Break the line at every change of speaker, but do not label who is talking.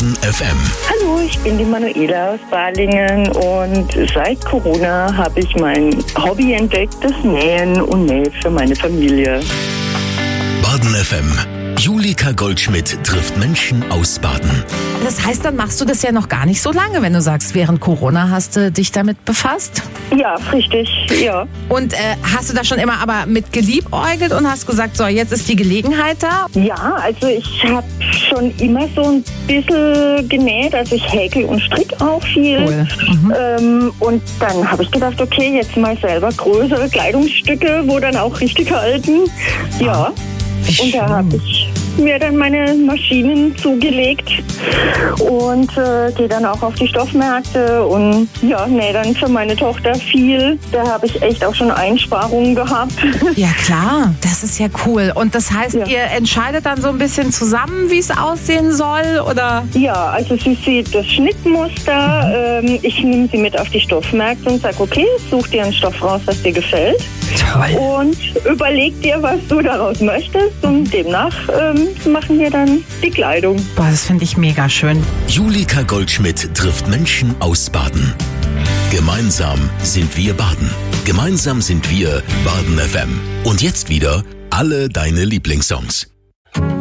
Baden FM.
Hallo, ich bin die Manuela aus Balingen und seit Corona habe ich mein Hobby entdeckt, das Nähen und Nähe für meine Familie.
Baden FM. Julika Goldschmidt trifft Menschen aus Baden.
Das heißt, dann machst du das ja noch gar nicht so lange, wenn du sagst, während Corona hast du dich damit befasst?
Ja, richtig, ja.
Und hast du da schon immer aber mit geliebäugelt und hast gesagt, so, jetzt ist die Gelegenheit da?
Ja, also ich habe schon immer so ein bisschen genäht, also ich häkel und strick auch viel.
Cool.
Und dann habe ich gedacht, okay, jetzt mal selber größere Kleidungsstücke, wo dann auch richtig halten. Ja.
Wie
Und da habe ich mir dann meine Maschinen zugelegt und gehe dann auch auf die Stoffmärkte und ja, nähe dann für meine Tochter viel. Da habe ich echt auch schon Einsparungen gehabt.
Ja klar, das ist ja cool. Und das heißt,
Ja.
ihr entscheidet dann so ein bisschen zusammen, wie es aussehen soll, oder?
Ja, also sie sieht das Schnittmuster. Ich nehme sie mit auf die Stoffmärkte und sage, okay, such dir einen Stoff raus, was dir gefällt.
Toll.
Und überleg dir, was du daraus möchtest. Und demnach machen wir dann die Kleidung.
Boah, das finde ich mega schön.
Julika Goldschmidt trifft Menschen aus Baden. Gemeinsam sind wir Baden. Gemeinsam sind wir Baden FM. Und jetzt wieder alle deine Lieblingssongs.